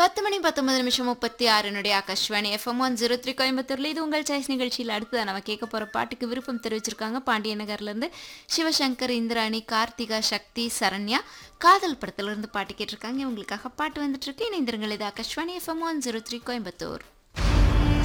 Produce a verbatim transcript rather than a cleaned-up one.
பத்து மணி பத்தொன்பது நிமிஷம் முப்பத்தி ஆறு நொடி Akashvani FM one zero three கோயம்புத்தூர்ல இது உங்கள் சாய்ஸ் நிகழ்ச்சியில் அடுத்ததான் நம்ம கேட்க போற பாட்டுக்கு விருப்பம் தெரிவிச்சிருக்காங்க பாண்டிய நகர்ல இருந்து சிவசங்கர், இந்திராணி, கார்த்திகா, சக்தி, சரண்யா. காதல் படத்துல இருந்து பாட்டு கேட்டிருக்காங்க. இவங்களுக்காக பாட்டு வந்துட்டு இருக்கு. இணைந்திருங்கள், இது Akashvani FM one zero three Coimbatore.